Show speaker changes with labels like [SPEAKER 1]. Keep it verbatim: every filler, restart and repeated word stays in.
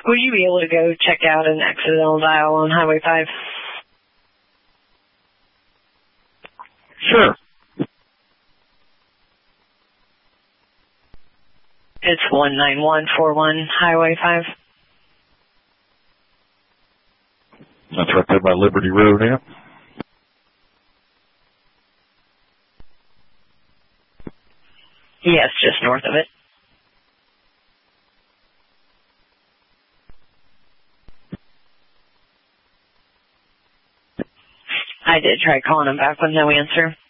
[SPEAKER 1] Will you be able to go check out an accidental dial on Highway five?
[SPEAKER 2] Sure.
[SPEAKER 1] It's one nine one four one Highway five.
[SPEAKER 2] That's right there by Liberty Road, yeah?
[SPEAKER 1] Yes, just north of it. I did try calling him back with no answer.